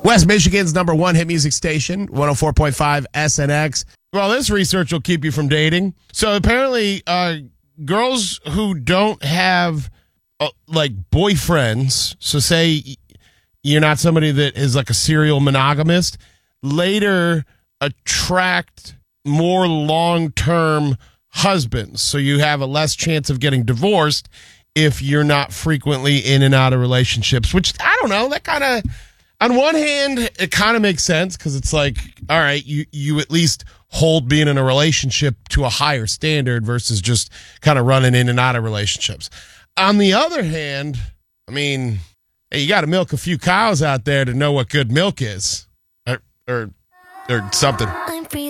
West Michigan's number one hit music station, 104.5 SNX. Well, this research will keep you from dating. So apparently, girls who don't have boyfriends, so say you're not somebody that is like a serial monogamist, later attract more long-term husbands. So you have a less chance of getting divorced if you're not frequently in and out of relationships, which I don't know, that kind of, on one hand, it kind of makes sense because it's like, all right, you at least hold being in a relationship to a higher standard versus just kind of running in and out of relationships. On the other hand, I mean, hey, you got to milk a few cows out there to know what good milk is or something.